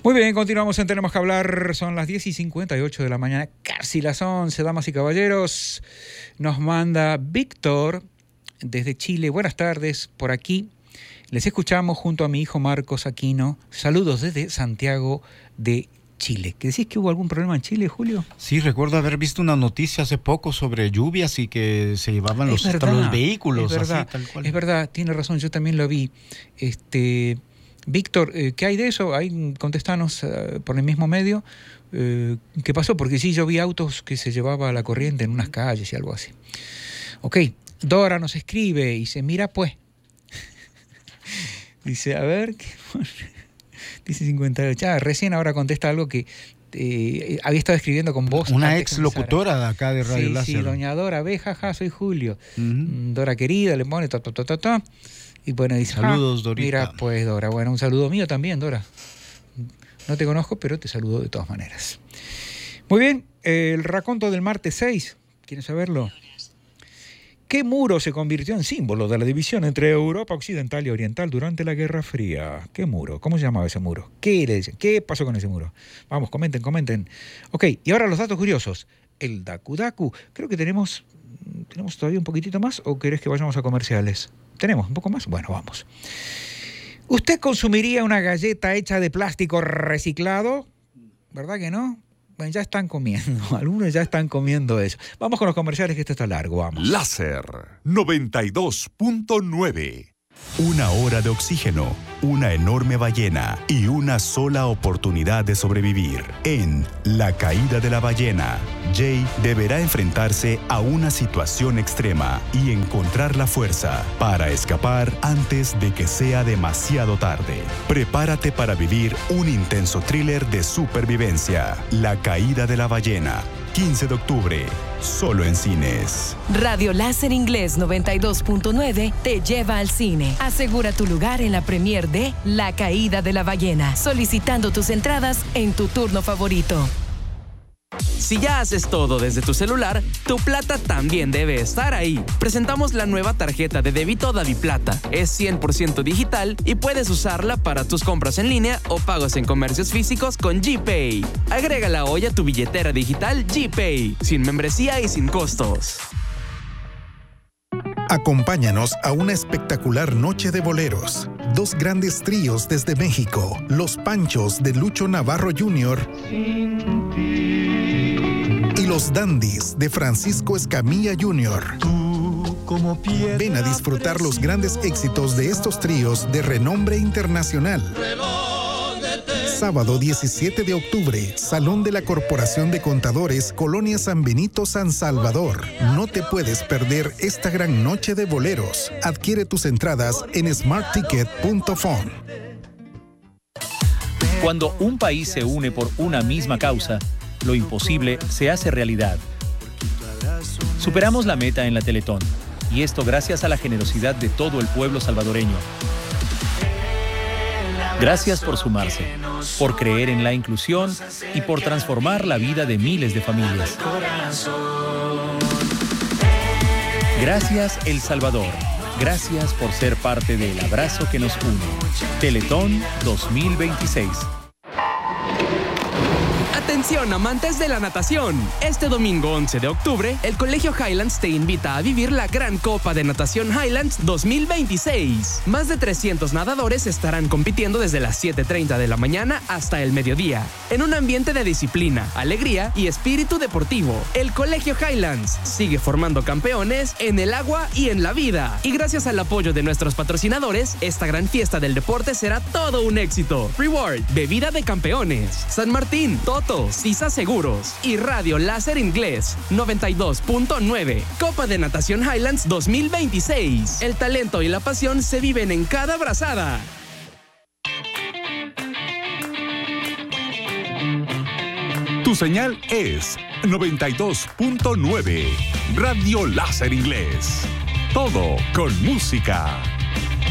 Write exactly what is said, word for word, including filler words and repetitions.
Muy bien, continuamos en Tenemos que Hablar. Son las diez y cincuenta y ocho de la mañana, casi las once, damas y caballeros. Nos manda Víctor desde Chile. Buenas tardes, por aquí. Les escuchamos junto a mi hijo Marcos Aquino. Saludos desde Santiago de Chile. ¿Que decís que hubo algún problema en Chile, Julio? Sí, recuerdo haber visto una noticia hace poco sobre lluvias y que se llevaban los, verdad, hasta los vehículos. Es verdad, así, tal cual. Es verdad, tiene razón, yo también lo vi. Este, Víctor, eh, ¿qué hay de eso? Hay, contestanos uh, por el mismo medio. Eh, ¿Qué pasó? Porque sí, yo vi autos que se llevaba la corriente en unas calles y algo así. Ok, Dora nos escribe y dice, mira pues. Dice, a ver, ¿qué? Dice cincuenta y ocho. Ah, recién ahora contesta algo que eh, había estado escribiendo con vos. Una ex locutora de acá de Radio sí, Láser. Sí, doña Dora, ve, jaja, soy Julio. Uh-huh. Dora querida, le pone ta, ta, ta, ta, ta. Y bueno, dice, saludos, ah, Dorita. Mira, pues, Dora, bueno, un saludo mío también, Dora. No te conozco, pero te saludo de todas maneras. Muy bien, eh, el raconto del martes seis, ¿quieren saberlo? ¿Qué muro se convirtió en símbolo de la división entre Europa Occidental y Oriental durante la Guerra Fría? ¿Qué muro? ¿Cómo se llamaba ese muro? ¿Qué le decían? ¿Qué pasó con ese muro? Vamos, comenten, comenten. Ok, y ahora los datos curiosos. El Daku Daku. Creo que tenemos, tenemos todavía un poquitito más, ¿o querés que vayamos a comerciales? ¿Tenemos un poco más? Bueno, vamos. ¿Usted consumiría una galleta hecha de plástico reciclado? ¿Verdad que no? Bueno, ya están comiendo, algunos ya están comiendo eso. Vamos con los comerciales, que esto está largo, vamos. Láser noventa y dos punto nueve. Una hora de oxígeno, una enorme ballena y una sola oportunidad de sobrevivir. En La caída de la ballena, Jay deberá enfrentarse a una situación extrema y encontrar la fuerza para escapar antes de que sea demasiado tarde. Prepárate para vivir un intenso thriller de supervivencia. La caída de la ballena, quince de octubre, solo en cines. Radio Láser Inglés noventa y dos punto nueve te lleva al cine. Asegura tu lugar en la premier de La caída de la ballena, solicitando tus entradas en tu turno favorito. Si ya haces todo desde tu celular, tu plata también debe estar ahí. Presentamos la nueva tarjeta de débito DaviPlata. Es cien por ciento digital y puedes usarla para tus compras en línea o pagos en comercios físicos con GPay. Agrégala hoy a tu billetera digital GPay, sin membresía y sin costos. Acompáñanos a una espectacular noche de boleros. Dos grandes tríos desde México, Los Panchos de Lucho Navarro junior y Los Dandies de Francisco Escamilla junior Ven a disfrutar los grandes éxitos de estos tríos de renombre internacional. Sábado diecisiete de octubre, Salón de la Corporación de Contadores, Colonia San Benito, San Salvador. No te puedes perder esta gran noche de boleros. Adquiere tus entradas en smart ticket punto phone. Cuando un país se une por una misma causa, lo imposible se hace realidad. Superamos la meta en la Teletón, y esto gracias a la generosidad de todo el pueblo salvadoreño. Gracias por sumarse, por creer en la inclusión y por transformar la vida de miles de familias. Gracias, El Salvador. Gracias por ser parte del abrazo que nos une. Teletón dos mil veintiséis. Atención, amantes de la natación. Este domingo once de octubre, el Colegio Highlands te invita a vivir la Gran Copa de Natación Highlands dos mil veintiséis. Más de trescientos nadadores estarán compitiendo desde las siete treinta de la mañana hasta el mediodía, en un ambiente de disciplina, alegría y espíritu deportivo. El Colegio Highlands sigue formando campeones en el agua y en la vida. Y gracias al apoyo de nuestros patrocinadores, esta gran fiesta del deporte será todo un éxito. Reward, bebida de campeones, San Martín, Toto, Sisa Seguros y Radio Láser Inglés noventa y dos punto nueve. Copa de Natación Highlands dos mil veintiséis. El talento y la pasión se viven en cada brazada. Tu señal es noventa y dos punto nueve. Radio Láser Inglés. Todo con música.